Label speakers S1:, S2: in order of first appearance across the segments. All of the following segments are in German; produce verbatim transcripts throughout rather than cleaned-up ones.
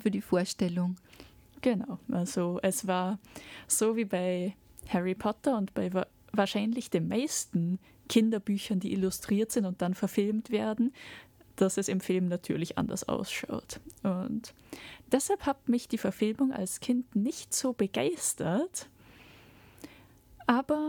S1: für die Vorstellung.
S2: Genau, also es war so wie bei Harry Potter und bei wa- wahrscheinlich den meisten Kinderbüchern, die illustriert sind und dann verfilmt werden, dass es im Film natürlich anders ausschaut. Und deshalb hat mich die Verfilmung als Kind nicht so begeistert, aber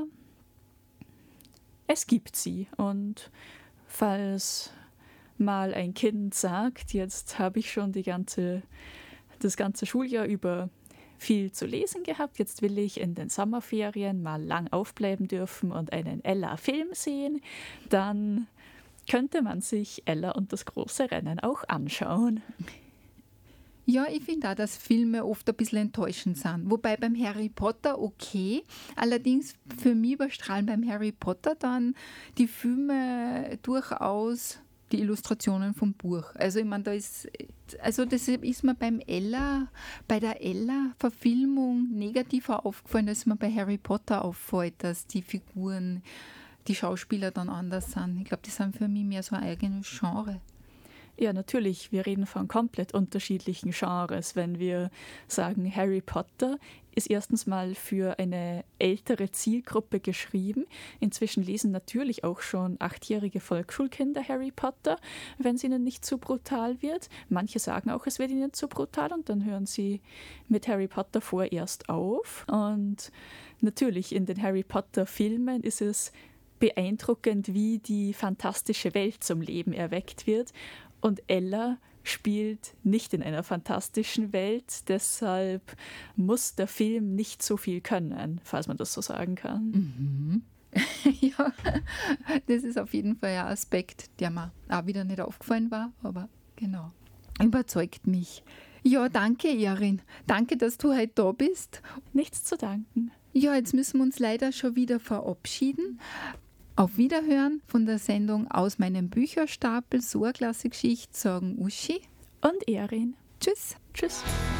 S2: es gibt sie. Und falls mal ein Kind sagt, jetzt habe ich schon die ganze, das ganze Schuljahr über viel zu lesen gehabt, jetzt will ich in den Sommerferien mal lang aufbleiben dürfen und einen Ella-Film sehen, dann könnte man sich Ella und das große Rennen auch anschauen.
S1: Ja, ich finde auch, dass Filme oft ein bisschen enttäuschend sind. Wobei beim Harry Potter okay. Allerdings für mich überstrahlen beim Harry Potter dann die Filme durchaus die Illustrationen vom Buch. Also ich meine, da ist, also das ist mir beim Ella, bei der Ella-Verfilmung negativer aufgefallen, als mir bei Harry Potter auffällt, dass die Figuren, die Schauspieler dann anders sind. Ich glaube, die sind für mich mehr so ein eigenes Genre.
S2: Ja, natürlich, wir reden von komplett unterschiedlichen Genres. Wenn wir sagen, Harry Potter ist erstens mal für eine ältere Zielgruppe geschrieben. Inzwischen lesen natürlich auch schon achtjährige Volksschulkinder Harry Potter, wenn es ihnen nicht zu brutal wird. Manche sagen auch, es wird ihnen zu brutal und dann hören sie mit Harry Potter vorerst auf. Und natürlich in den Harry Potter Filmen ist es beeindruckend, wie die fantastische Welt zum Leben erweckt wird. Und Ella spielt nicht in einer fantastischen Welt, deshalb muss der Film nicht so viel können, falls man das so sagen kann.
S1: Mhm. Ja, das ist auf jeden Fall ein Aspekt, der mir auch wieder nicht aufgefallen war, aber genau, überzeugt mich. Ja, danke, Erin. Danke, dass du heute da bist.
S2: Nichts zu danken.
S1: Ja, jetzt müssen wir uns leider schon wieder verabschieden. Auf Wiederhören von der Sendung Aus meinem Bücherstapel, so eine klasse Geschichte, sagen Uschi
S2: und Erin.
S1: Tschüss.
S2: Tschüss.